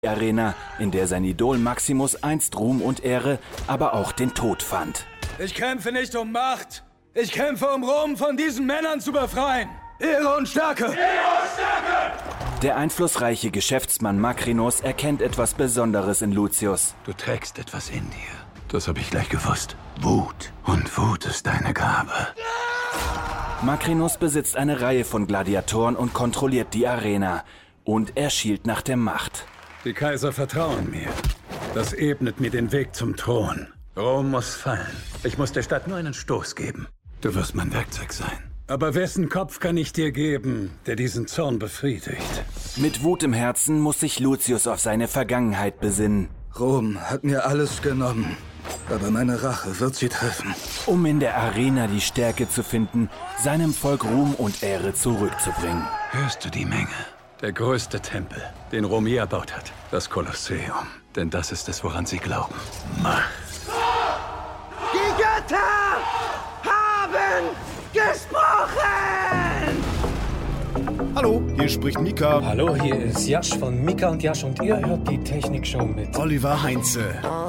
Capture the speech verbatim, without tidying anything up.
Arena, in der sein Idol Maximus einst Ruhm und Ehre, aber auch den Tod fand. Ich kämpfe nicht um Macht. Ich kämpfe, um Rom von diesen Männern zu befreien. Ehre und Stärke! Ehre und Stärke! Der einflussreiche Geschäftsmann Makrinos erkennt etwas Besonderes in Lucius. Du trägst etwas in dir. Das habe ich gleich gewusst. Wut. Und Wut ist deine Gabe. Makrinos besitzt eine Reihe von Gladiatoren und kontrolliert die Arena. Und er schielt nach der Macht. Die Kaiser vertrauen mir. Das ebnet mir den Weg zum Thron. Rom muss fallen. Ich muss der Stadt nur einen Stoß geben. Du wirst mein Werkzeug sein. Aber wessen Kopf kann ich dir geben, der diesen Zorn befriedigt? Mit Wut im Herzen muss sich Lucius auf seine Vergangenheit besinnen. Rom hat mir alles genommen. Aber meine Rache wird sie treffen. Um in der Arena die Stärke zu finden, seinem Volk Ruhm und Ehre zurückzubringen. Hörst du die Menge? Der größte Tempel, den Rom je erbaut hat. Das Kolosseum. Denn das ist es, woran sie glauben. Macht. Die Götter haben gesprochen! Hallo, hier spricht Mika. Hallo, hier ist Jasch von Mika und Jasch und ihr hört die Technikshow mit Oliver Heinze.